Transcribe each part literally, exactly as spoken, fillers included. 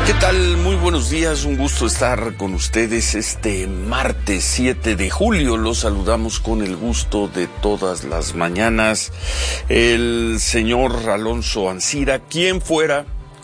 ¿Qué tal? Muy buenos días, un gusto estar con ustedes este martes siete de julio. Los saludamos con el gusto de todas las mañanas. El señor Alonso Ancira, quien fuera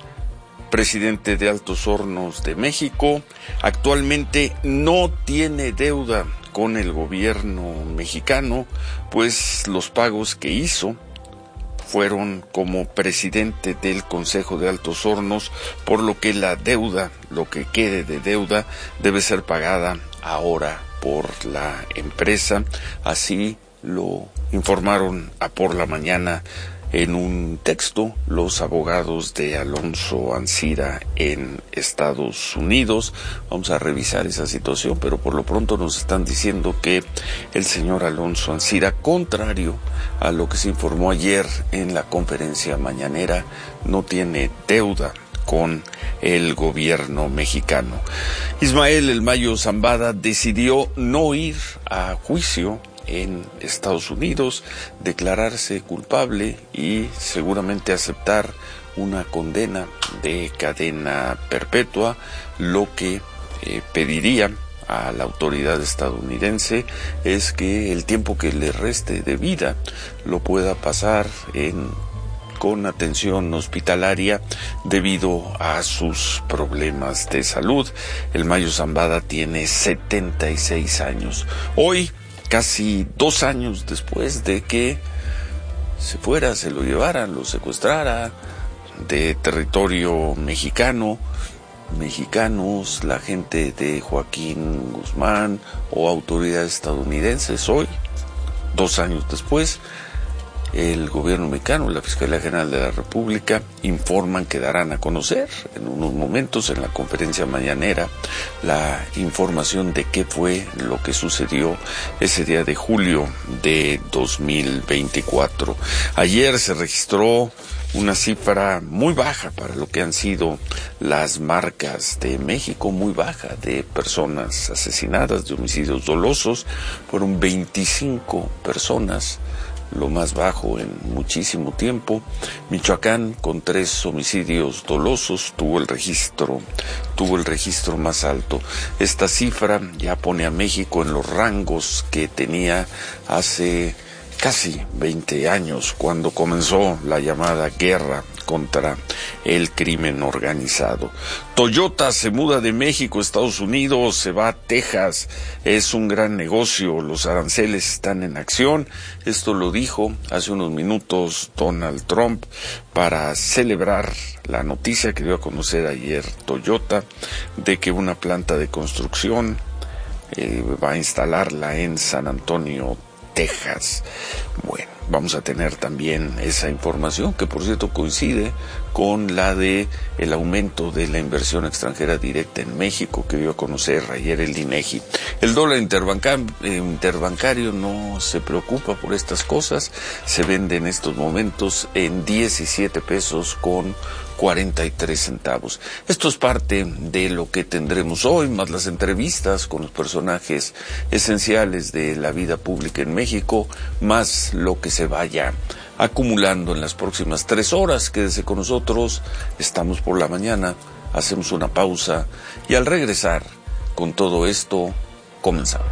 presidente de Altos Hornos de México, actualmente no tiene deuda con el gobierno mexicano, pues los pagos que hizo fueron como presidente del Consejo de Altos Hornos, por lo que la deuda, lo que quede de deuda, debe ser pagada ahora por la empresa. Así lo informaron a por la mañana en un texto los abogados de Alonso Ancira en Estados Unidos. Vamos a revisar esa situación, pero por lo pronto nos están diciendo que el señor Alonso Ancira, contrario a lo que se informó ayer en la conferencia mañanera, no tiene deuda con el gobierno mexicano. Ismael El Mayo Zambada decidió no ir a juicio en Estados Unidos, declararse culpable y seguramente aceptar una condena de cadena perpetua, lo que eh, pediría a la autoridad estadounidense es que el tiempo que le reste de vida lo pueda pasar en con atención hospitalaria debido a sus problemas de salud. El Mayo Zambada tiene setenta y seis años. Hoy, casi dos años después de que se fuera, se lo llevaran, lo secuestrara de territorio mexicano, mexicanos, la gente de Joaquín Guzmán o autoridades estadounidenses, hoy, dos años después, el gobierno mexicano, la Fiscalía General de la República, informan que darán a conocer en unos momentos en la conferencia mañanera la información de qué fue lo que sucedió ese día de julio de dos mil veinticuatro. Ayer se registró una cifra muy baja para lo que han sido las marcas de México, muy baja, de personas asesinadas, de homicidios dolosos. Fueron veinticinco personas, lo más bajo en muchísimo tiempo. Michoacán, con tres homicidios dolosos, tuvo el registro, tuvo el registro más alto. Esta cifra ya pone a México en los rangos que tenía hace casi veinte años, cuando comenzó la llamada guerra contra el crimen organizado. Toyota se muda de México a Estados Unidos, se va a Texas, es un gran negocio, los aranceles están en acción. Esto lo dijo hace unos minutos Donald Trump para celebrar la noticia que dio a conocer ayer Toyota de que una planta de construcción eh, va a instalarla en San Antonio, Texas. Bueno, vamos a tener también esa información, que por cierto coincide con la de el aumento de la inversión extranjera directa en México que dio a conocer ayer el INEGI. El dólar interbancario, eh, interbancario no se preocupa por estas cosas, se vende en estos momentos en diecisiete pesos con cuarenta y tres centavos. Esto es parte de lo que tendremos hoy, más las entrevistas con los personajes esenciales de la vida pública en México, más lo que se vaya acumulando en las próximas tres horas. Quédese con nosotros, estamos por la mañana, hacemos una pausa y al regresar con todo esto, comenzamos.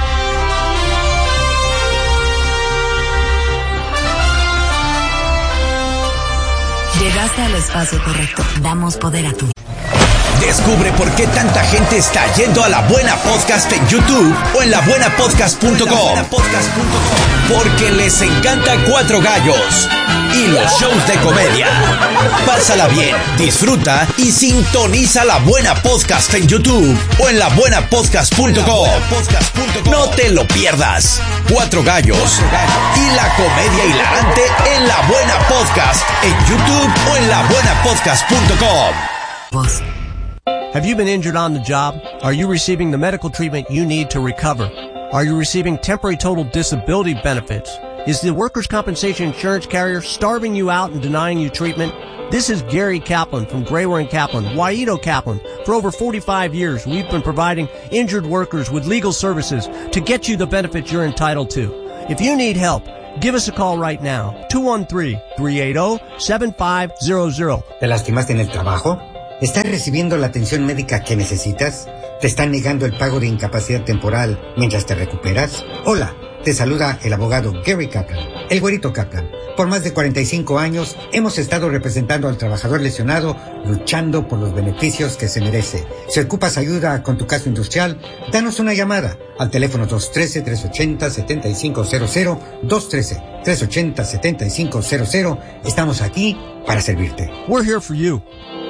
Llegaste al espacio correcto. Damos poder a tu. Descubre por qué tanta gente está yendo a La Buena Podcast en YouTube o en la buena podcast punto com. Porque les encanta Cuatro Gallos y los shows de comedia. Pásala bien, disfruta y sintoniza La Buena Podcast en YouTube o en la buena podcast punto com. No te lo pierdas. Cuatro Gallos y la comedia hilarante en La Buena Podcast en YouTube o en la buena podcast punto com. Have you been injured on the job? Are you receiving the medical treatment you need to recover? Are you receiving temporary total disability benefits? Is the workers' compensation insurance carrier starving you out and denying you treatment? This is Gary Kaplan from Grayware and Kaplan, Waito Kaplan. For over forty-five years, we've been providing injured workers with legal services to get you the benefits you're entitled to. If you need help, give us a call right now. two one three, three eight zero, seven five zero zero. ¿Te lastimaste en el trabajo? ¿Estás recibiendo la atención médica que necesitas? ¿Te están negando el pago de incapacidad temporal mientras te recuperas? Hola, te saluda el abogado Gary Kaplan, el güerito Kaplan. Por más de cuarenta y cinco años hemos estado representando al trabajador lesionado, luchando por los beneficios que se merece. Si ocupas ayuda con tu caso industrial, danos una llamada al teléfono dos uno tres, tres ocho cero, siete cinco cero cero, dos uno tres, tres ocho cero, siete cinco cero cero. Estamos aquí para servirte. We're here for you.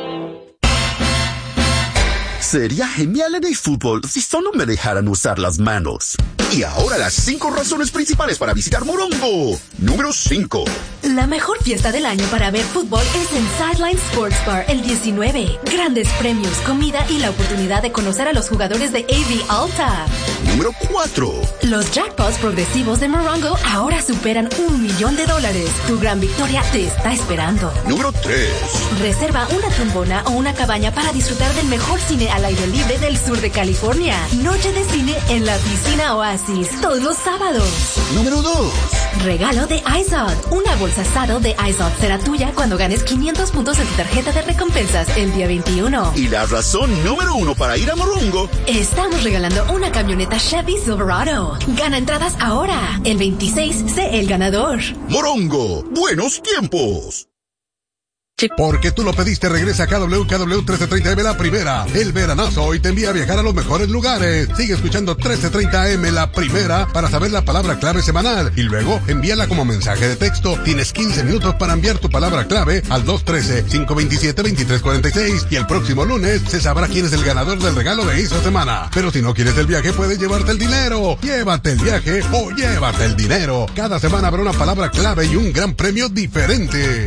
Sería genial en el fútbol si solo me dejaran usar las manos. Y ahora las cinco razones principales para visitar Morongo. Número cinco. La mejor fiesta del año para ver fútbol es en Sideline Sports Bar el diecinueve. Grandes premios, comida y la oportunidad de conocer a los jugadores de A V Alta. Número cuatro. Los jackpots progresivos de Morongo ahora superan un millón de dólares. Tu gran victoria te está esperando. Número tres. Reserva una trombona o una cabaña para disfrutar del mejor cine al aire libre del sur de California. Noche de cine en la piscina Oasis, todos los sábados. Número dos. Regalo de iZod. Una bolsa Saddle de iZod será tuya cuando ganes quinientos puntos en tu tarjeta de recompensas el día veintiuno. Y la razón número uno para ir a Morongo. Estamos regalando una camioneta Chevy Silverado. Gana entradas ahora. El veintiséis, sé el ganador. Morongo, buenos tiempos. Porque tú lo pediste, regresa a K W K W trece treinta M La Primera, el veranazo, y te envía a viajar a los mejores lugares. Sigue escuchando trece treinta M La Primera para saber la palabra clave semanal y luego envíala como mensaje de texto. Tienes quince minutos para enviar tu palabra clave al dos uno tres, cinco dos siete, dos tres cuatro seis y el próximo lunes se sabrá quién es el ganador del regalo de esa semana. Pero si no quieres el viaje, puedes llevarte el dinero. Llévate el viaje o llévate el dinero. Cada semana habrá una palabra clave y un gran premio diferente.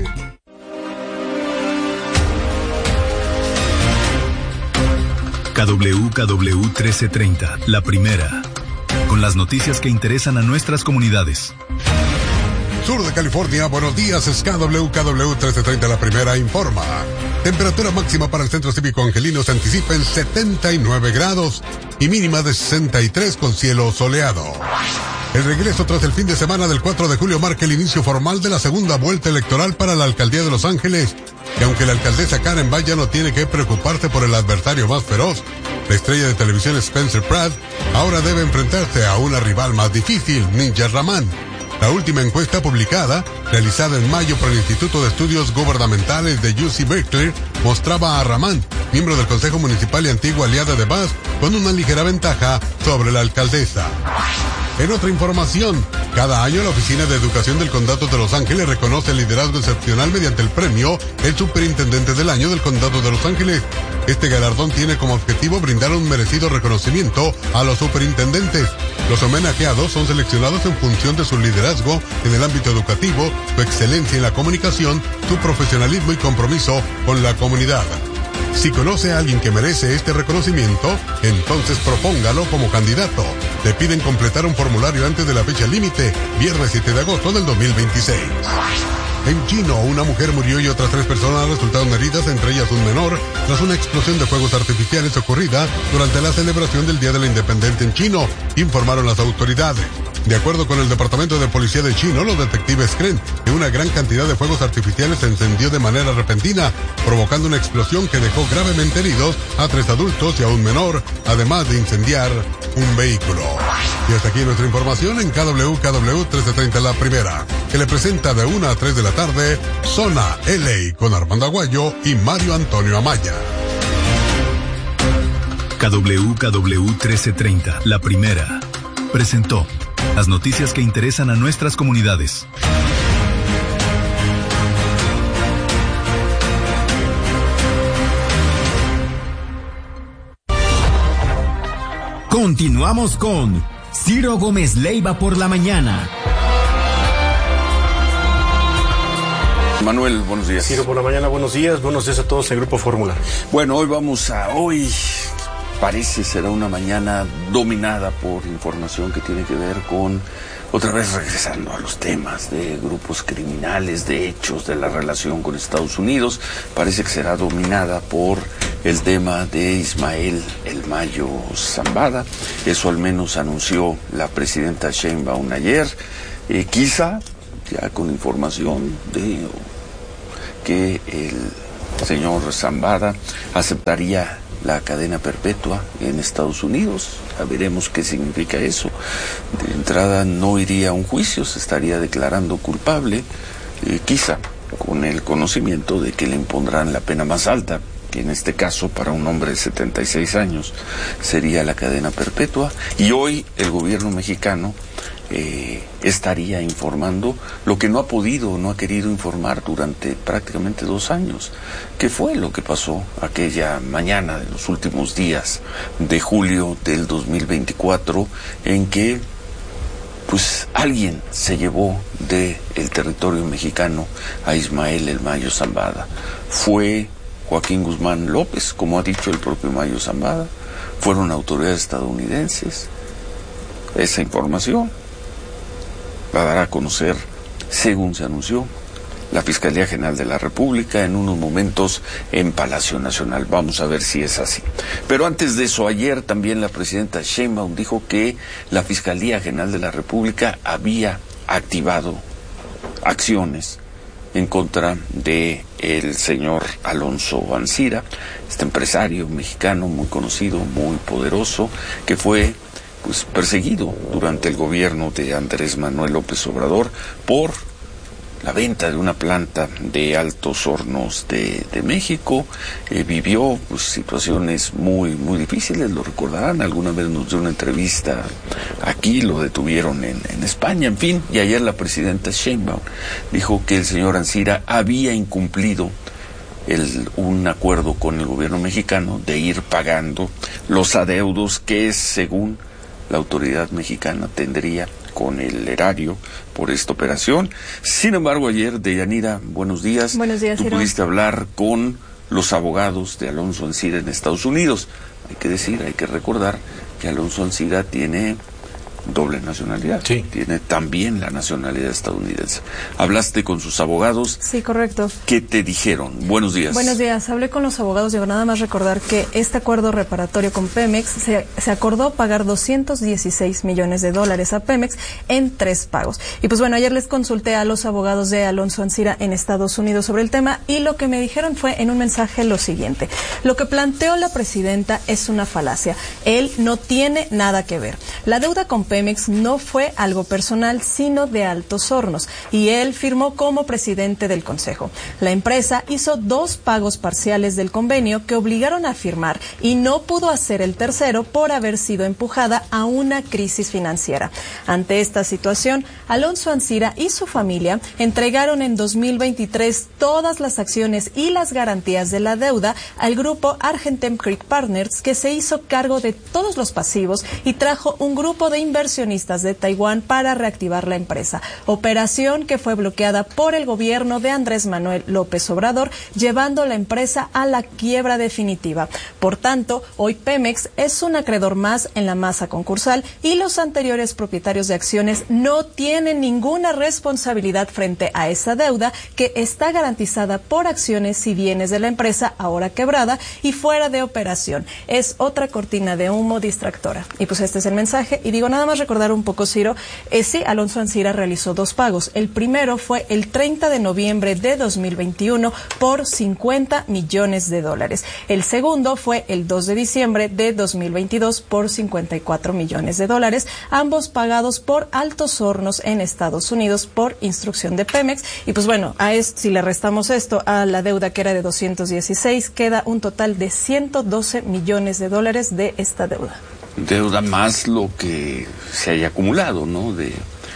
K W K W trece treinta, La Primera, con las noticias que interesan a nuestras comunidades. Sur de California, buenos días, es K W K W trece treinta, La Primera informa. Temperatura máxima para el Centro Cívico Angelino se anticipa en setenta y nueve grados y mínima de sesenta y tres con cielo soleado. El regreso tras el fin de semana del cuatro de julio marca el inicio formal de la segunda vuelta electoral para la alcaldía de Los Ángeles. Y aunque la alcaldesa Karen Bass ya no tiene que preocuparse por el adversario más feroz, la estrella de televisión Spencer Pratt ahora debe enfrentarse a una rival más difícil, Ninja Rahman. La última encuesta publicada, realizada en mayo por el Instituto de Estudios Gubernamentales de U C Berkeley, mostraba a Rahman, miembro del Consejo Municipal y antigua aliada de Bass, con una ligera ventaja sobre la alcaldesa. En otra información, cada año la Oficina de Educación del Condado de Los Ángeles reconoce el liderazgo excepcional mediante el premio El Superintendente del Año del Condado de Los Ángeles. Este galardón tiene como objetivo brindar un merecido reconocimiento a los superintendentes. Los homenajeados son seleccionados en función de su liderazgo en el ámbito educativo, su excelencia en la comunicación, su profesionalismo y compromiso con la comunidad. Si conoce a alguien que merece este reconocimiento, entonces propóngalo como candidato. Le piden completar un formulario antes de la fecha límite, viernes siete de agosto del dos mil veintiséis. En Chino, una mujer murió y otras tres personas resultaron heridas, entre ellas un menor, tras una explosión de fuegos artificiales ocurrida durante la celebración del Día de la Independencia en Chino, informaron las autoridades. De acuerdo con el Departamento de Policía de Chino, los detectives creen que una gran cantidad de fuegos artificiales se encendió de manera repentina, provocando una explosión que dejó gravemente heridos a tres adultos y a un menor, además de incendiar un vehículo. Y hasta aquí nuestra información en K W K W trece treinta La Primera, que le presenta de una a tres de la tarde, Zona L A con Armando Aguayo y Mario Antonio Amaya. K W K W trece treinta, La Primera, presentó las noticias que interesan a nuestras comunidades. Continuamos con Ciro Gómez Leiva por la mañana. Manuel, buenos días. Ciro por la mañana, buenos días. Buenos días a todos en Grupo Fórmula. Bueno, hoy vamos a... Hoy parece será una mañana dominada por información que tiene que ver con... Otra vez regresando a los temas de grupos criminales, de hechos, de la relación con Estados Unidos, parece que será dominada por el tema de Ismael El Mayo Zambada. Eso al menos anunció la presidenta Sheinbaum ayer. Eh, quizá ya con información de que el señor Zambada aceptaría la cadena perpetua en Estados Unidos. Ya veremos qué significa eso. De entrada no iría a un juicio, se estaría declarando culpable, eh, quizá con el conocimiento de que le impondrán la pena más alta, que en este caso para un hombre de setenta y seis años sería la cadena perpetua. Y hoy el gobierno mexicano eh, estaría informando lo que no ha podido, no ha querido informar durante prácticamente dos años. ¿Qué fue lo que pasó aquella mañana de los últimos días de julio del dos mil veinticuatro en que pues alguien se llevó del territorio mexicano a Ismael El Mayo Zambada? Fue Joaquín Guzmán López, como ha dicho el propio Mayo Zambada. Fueron autoridades estadounidenses. Esa información la dará a conocer, según se anunció, la Fiscalía General de la República en unos momentos en Palacio Nacional. Vamos a ver si es así. Pero antes de eso, ayer también la presidenta Sheinbaum dijo que la Fiscalía General de la República había activado acciones en contra de el señor Alonso Ancira, este empresario mexicano muy conocido, muy poderoso, que fue pues perseguido durante el gobierno de Andrés Manuel López Obrador por la venta de una planta de Altos Hornos de, de México. Eh, vivió pues, situaciones muy muy difíciles, lo recordarán. Alguna vez nos dio una entrevista aquí, lo detuvieron en, en España, en fin. Y ayer la presidenta Sheinbaum dijo que el señor Ancira había incumplido el, un acuerdo con el gobierno mexicano de ir pagando los adeudos que, según la autoridad mexicana, tendría con el erario por esta operación. Sin embargo, ayer, Deyanira, buenos días. Buenos días, Tú Ciro. pudiste hablar con los abogados de Alonso Ancira en Estados Unidos. Hay que decir, hay que recordar que Alonso Ancira tiene doble nacionalidad. Sí. Tiene también la nacionalidad estadounidense. ¿Hablaste con sus abogados? Sí, correcto. ¿Qué te dijeron? Buenos días. Buenos días. Hablé con los abogados. Digo, nada más recordar que este acuerdo reparatorio con Pemex se, se acordó pagar doscientos dieciséis millones de dólares a Pemex en tres pagos. Y pues bueno, ayer les consulté a los abogados de Alonso Ancira en Estados Unidos sobre el tema y lo que me dijeron fue en un mensaje lo siguiente. Lo que planteó la presidenta es una falacia. Él no tiene nada que ver. La deuda con Pemex Pemex no fue algo personal, sino de Altos Hornos, y él firmó como presidente del Consejo. La empresa hizo dos pagos parciales del convenio que obligaron a firmar y no pudo hacer el tercero por haber sido empujada a una crisis financiera. Ante esta situación, Alonso Ancira y su familia entregaron en dos mil veintitrés todas las acciones y las garantías de la deuda al grupo Argentem Creek Partners, que se hizo cargo de todos los pasivos y trajo un grupo de inversionistas de Taiwán para reactivar la empresa, operación que fue bloqueada por el gobierno de Andrés Manuel López Obrador, llevando la empresa a la quiebra definitiva. Por tanto, hoy Pemex es un acreedor más en la masa concursal y los anteriores propietarios de acciones no tienen ninguna responsabilidad frente a esa deuda que está garantizada por acciones y bienes de la empresa ahora quebrada y fuera de operación. Es otra cortina de humo distractora. Y pues este es el mensaje. Y digo, nada más recordar un poco, Ciro, eh, sí, Alonso Ancira realizó dos pagos. El primero fue el treinta de noviembre de dos mil veintiuno por cincuenta millones de dólares. El segundo fue el dos de diciembre de dos mil veintidós por cincuenta y cuatro millones de dólares, ambos pagados por Altos Hornos en Estados Unidos por instrucción de Pemex. Y pues bueno, a esto, si le restamos esto a la deuda que era de doscientos dieciséis, queda un total de ciento doce millones de dólares de esta deuda. Deuda más lo que se haya acumulado, ¿no? De,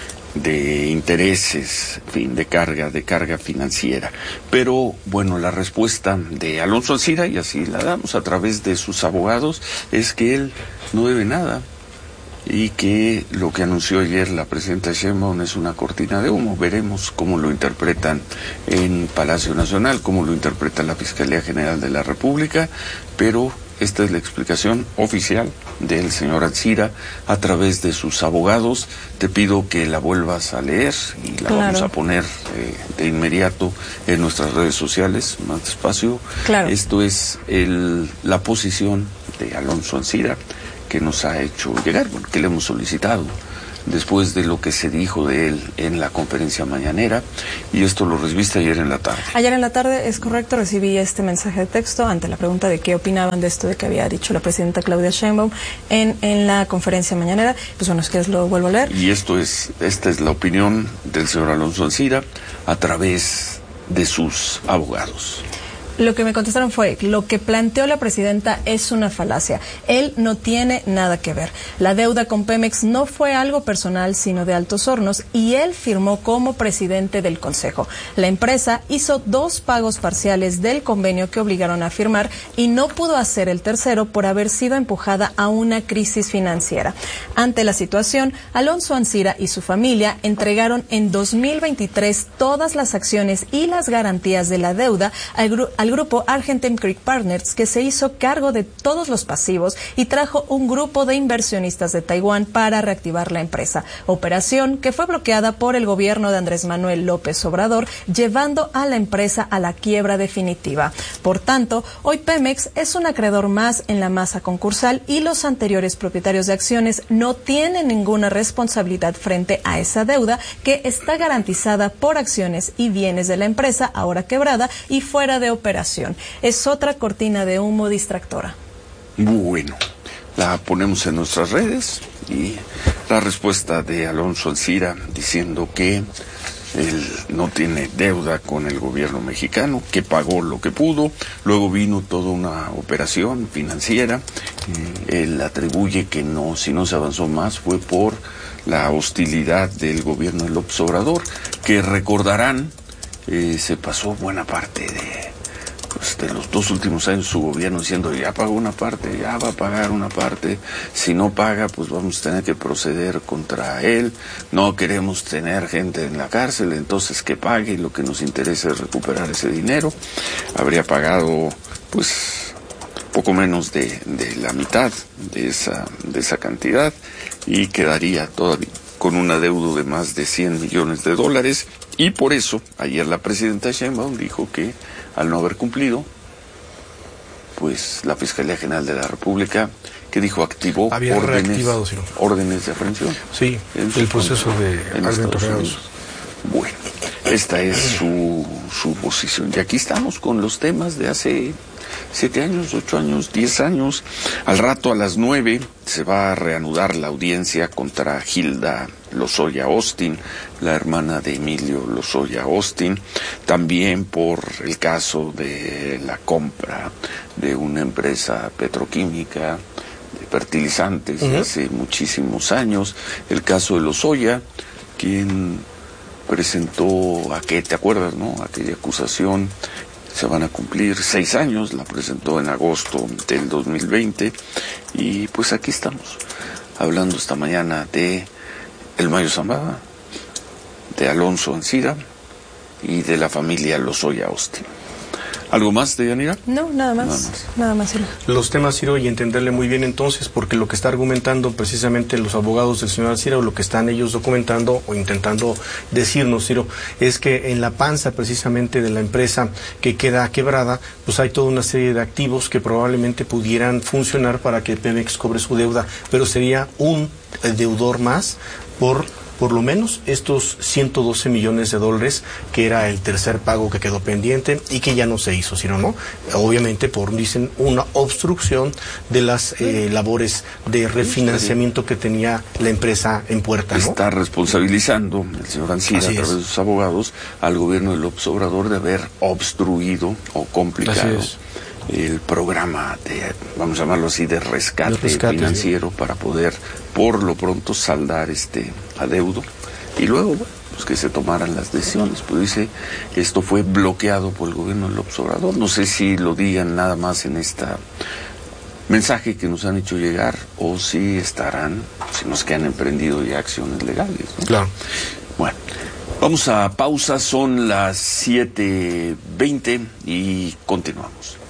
de intereses, en fin, de carga, de carga financiera. Pero, bueno, la respuesta de Alonso Ancira, y así la damos a través de sus abogados, es que él no debe nada y que lo que anunció ayer la presidenta Sheinbaum es una cortina de humo. Veremos cómo lo interpretan en Palacio Nacional, cómo lo interpreta la Fiscalía General de la República, pero esta es la explicación oficial del señor Ancira a través de sus abogados. Te pido que la vuelvas a leer y la Claro. vamos a poner eh, de inmediato en nuestras redes sociales, más despacio. Claro. Esto es el, la posición de Alonso Ancira que nos ha hecho llegar, bueno, que le hemos solicitado después de lo que se dijo de él en la conferencia mañanera, y esto lo recibiste ayer en la tarde. Ayer en la tarde, es correcto, recibí este mensaje de texto ante la pregunta de qué opinaban de esto de que había dicho la presidenta Claudia Sheinbaum en, en la conferencia mañanera. Pues bueno, es que lo vuelvo a leer. Y esto es, esta es la opinión del señor Alonso Ancira a través de sus abogados. Lo que me contestaron fue, lo que planteó la presidenta es una falacia. Él no tiene nada que ver. La deuda con Pemex no fue algo personal, sino de Altos Hornos, y él firmó como presidente del Consejo. La empresa hizo dos pagos parciales del convenio que obligaron a firmar y no pudo hacer el tercero por haber sido empujada a una crisis financiera. Ante la situación, Alonso Ancira y su familia entregaron en dos mil veintitrés todas las acciones y las garantías de la deuda al grupo al grupo Argentine Creek Partners, que se hizo cargo de todos los pasivos y trajo un grupo de inversionistas de Taiwán para reactivar la empresa. Operación que fue bloqueada por el gobierno de Andrés Manuel López Obrador, llevando a la empresa a la quiebra definitiva. Por tanto, hoy Pemex es un acreedor más en la masa concursal y los anteriores propietarios de acciones no tienen ninguna responsabilidad frente a esa deuda que está garantizada por acciones y bienes de la empresa ahora quebrada y fuera de operación. Es otra cortina de humo distractora. Bueno, la ponemos en nuestras redes y la respuesta de Alonso Ancira diciendo que él no tiene deuda con el gobierno mexicano, que pagó lo que pudo, luego vino toda una operación financiera, él atribuye que no, si no se avanzó más fue por la hostilidad del gobierno de López Obrador, que recordarán, eh, se pasó buena parte de Pues de los dos últimos años su gobierno diciendo ya pagó una parte, ya va a pagar una parte, si no paga pues vamos a tener que proceder contra él, no queremos tener gente en la cárcel, entonces que pague y lo que nos interesa es recuperar ese dinero. Habría pagado pues poco menos de, de la mitad de esa, de esa cantidad y quedaría todavía con un adeudo de más de cien millones de dólares, y por eso ayer la presidenta Sheinbaum dijo que al no haber cumplido, pues la Fiscalía General de la República, que dijo activó Había órdenes, sí. órdenes de aprehensión. Sí, el proceso de Estados Unidos. Bueno, esta es su, su posición. Y aquí estamos con los temas de hace siete años, ocho años, diez años. Al rato a las nueve se va a reanudar la audiencia contra Hilda Lozoya Austin, la hermana de Emilio Lozoya Austin, también por el caso de la compra de una empresa petroquímica de fertilizantes uh-huh. de hace muchísimos años, el caso de Lozoya, quien presentó, ¿a qué te acuerdas, no? Aquella acusación. Se van a cumplir seis años, la presentó en agosto del dos mil veinte, y pues aquí estamos, hablando esta mañana de el Mayo Zambada, de Alonso Ancira y de la familia Lozoya Austin. ¿Algo más, Deyanira? No, nada más, nada más, nada más Ciro. Los temas, Ciro, y entenderle muy bien entonces, porque lo que está argumentando precisamente los abogados del señor Ancira, o lo que están ellos documentando o intentando decirnos, Ciro, es que en la panza precisamente de la empresa que queda quebrada, pues hay toda una serie de activos que probablemente pudieran funcionar para que Pemex cobre su deuda, pero sería un deudor más por... por lo menos estos ciento doce millones de dólares, que era el tercer pago que quedó pendiente y que ya no se hizo, sino no, obviamente por, dicen, una obstrucción de las eh, labores de refinanciamiento que tenía la empresa en puerta, ¿no? Está responsabilizando el señor Ancira, a través de sus abogados, al gobierno de López Obrador de haber obstruido o complicado el programa de, vamos a llamarlo así, de rescate, de rescate financiero, ¿sí? Para poder por lo pronto saldar este adeudo y luego, bueno, pues que se tomaran las decisiones. Pues dice que esto fue bloqueado por el gobierno de López Obrador. No sé si lo digan nada más en esta mensaje que nos han hecho llegar o si estarán, si nos que han emprendido ya acciones legales, ¿no? Claro. Bueno, vamos a pausa, son las siete veinte y continuamos.